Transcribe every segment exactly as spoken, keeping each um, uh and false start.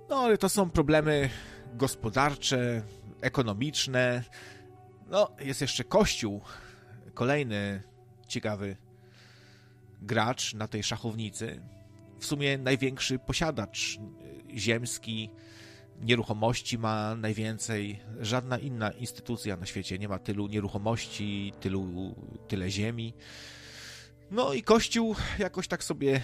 No, ale to są problemy gospodarcze, ekonomiczne. No, jest jeszcze Kościół, kolejny ciekawy gracz na tej szachownicy. W sumie największy posiadacz ziemski, nieruchomości ma najwięcej. Żadna inna instytucja na świecie nie ma tylu nieruchomości, tylu, tyle ziemi. No i Kościół jakoś tak sobie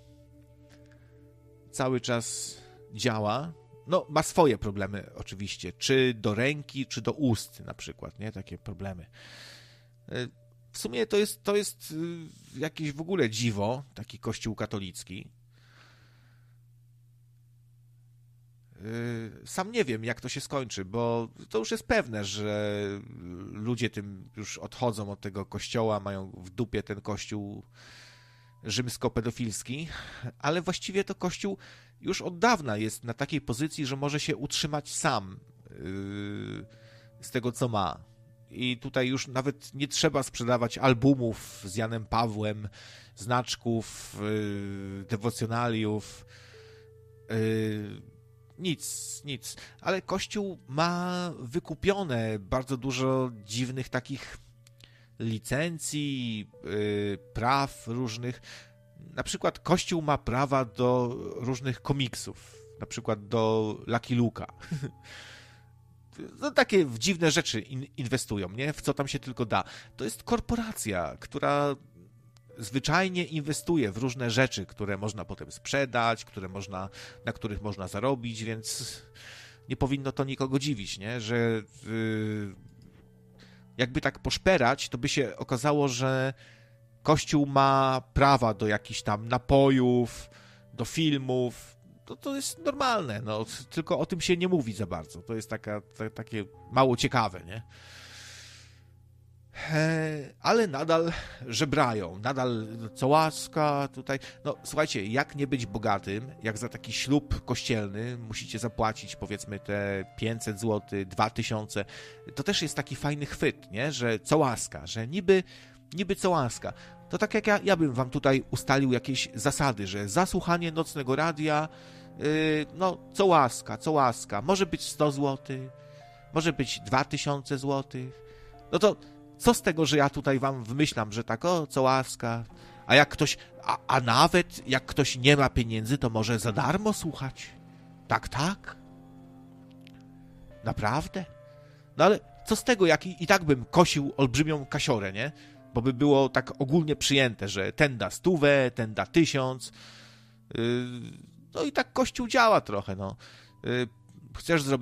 cały czas działa. No, ma swoje problemy oczywiście, czy do ręki, czy do ust na przykład, nie? Takie problemy. W sumie to jest, to jest jakieś w ogóle dziwo, taki Kościół katolicki. Sam nie wiem, jak to się skończy, bo to już jest pewne, że ludzie tym już odchodzą od tego kościoła, mają w dupie ten kościół rzymsko-pedofilski, ale właściwie to kościół już od dawna jest na takiej pozycji, że może się utrzymać sam z tego, co ma. I tutaj już nawet nie trzeba sprzedawać albumów z Janem Pawłem, znaczków, dewocjonaliów, nic, nic. Ale Kościół ma wykupione bardzo dużo dziwnych takich licencji, praw różnych. Na przykład Kościół ma prawa do różnych komiksów, na przykład do Lucky Luke'a. No, takie w dziwne rzeczy in, inwestują, nie? W co tam się tylko da. To jest korporacja, która zwyczajnie inwestuje w różne rzeczy, które można potem sprzedać, które można, na których można zarobić, więc nie powinno to nikogo dziwić, nie? Że yy, jakby tak poszperać, to by się okazało, że Kościół ma prawa do jakichś tam napojów, do filmów. To, to jest normalne, no, tylko o tym się nie mówi za bardzo. To jest taka, ta, takie mało ciekawe, nie? E, ale nadal żebrają, nadal co łaska tutaj. No, słuchajcie, jak nie być bogatym, jak za taki ślub kościelny musicie zapłacić, powiedzmy, te pięćset złotych, dwa tysiące. To też jest taki fajny chwyt, nie? Że co łaska, że niby, niby co łaska. To tak jak ja, ja bym wam tutaj ustalił jakieś zasady, że za słuchanie nocnego radia, yy, no, co łaska, co łaska. Może być sto złotych, może być dwa tysiące złotych. No to co z tego, że ja tutaj wam wymyślam, że tak, o, co łaska. A jak ktoś, a, a nawet jak ktoś nie ma pieniędzy, to może za darmo słuchać. Tak, tak. Naprawdę? No ale co z tego, jak i, i tak bym kosił olbrzymią kasiorę, nie? Bo by było tak ogólnie przyjęte, że ten da stówę, ten da tysiąc. Yy, no i tak Kościół działa trochę, no. Yy, chcesz zrobić